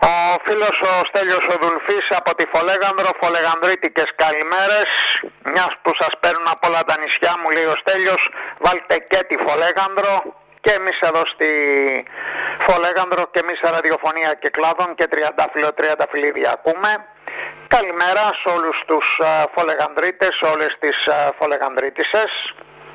Ο φίλος ο Στέλιος ο Δουλφής από τη Φολέγανδρο, φολεγανδρίτικες καλημέρες. Μιας που σας παίρνουν από όλα τα νησιά, μου λέει ο Στέλιος, βάλτε και τη Φολέγανδρο. Και εμείς εδώ στη Φολέγανδρο και εμείς σε ραδιοφωνία και κλάδων και τριανταφυλλίδια ακούμε. Καλημέρα σε όλους τους φολεγανδρίτες, σε όλες τις φολεγανδρίτισσες.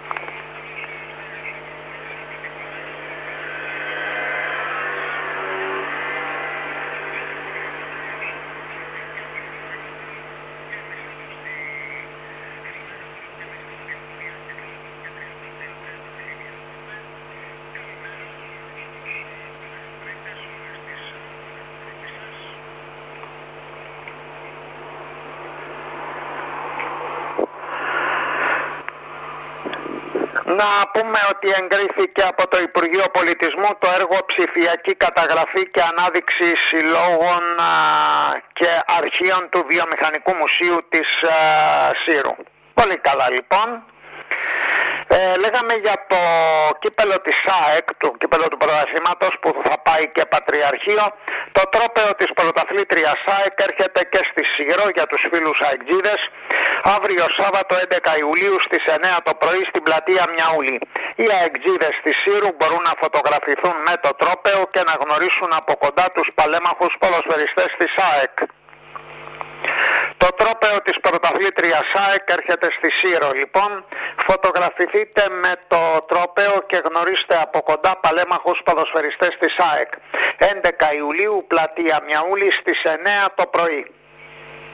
Να πούμε ότι εγκρίθηκε από το Υπουργείο Πολιτισμού το έργο ψηφιακή καταγραφή και ανάδειξη συλλόγων και αρχείων του Βιομηχανικού Μουσείου της Σύρου. Πολύ καλά λοιπόν. Λέγαμε για το κύπελο της ΑΕΚ, το κύπελο του πρωταθλήματος που θα πάει και Πατριαρχείο. Το τρόπαιο της πρωταθλήτριας ΑΕΚ έρχεται και στη Σύρο για τους φίλους αεκτζίδες. Αύριο Σάββατο 11 Ιουλίου στις 9 το πρωί στην πλατεία Μιαούλη. Οι αεκτζίδες της Σύρου μπορούν να φωτογραφηθούν με το τρόπαιο και να γνωρίσουν από κοντά τους παλέμαχους ποδοσφαιριστές της ΑΕΚ. Το τρόπαιο της πρωταθλήτριας ΑΕΚ έρχεται στη Σύρο λοιπόν. Φωτογραφηθείτε με το τρόπαιο και γνωρίστε από κοντά παλέμαχους ποδοσφαιριστές της ΑΕΚ. 11 Ιουλίου πλατεία Μιαούλη στις 9 το πρωί.